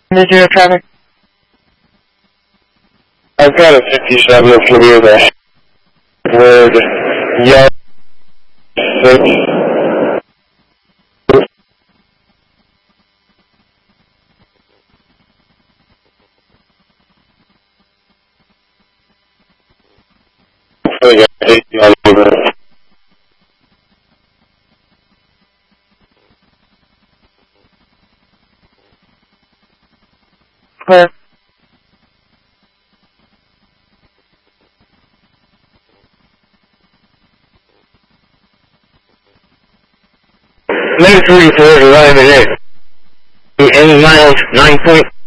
Did you have traffic? I've got a 57 for you that word yellow 6. I got 80 on over. Clear. Maybe 44 is 11 8. 8 miles, 9 point.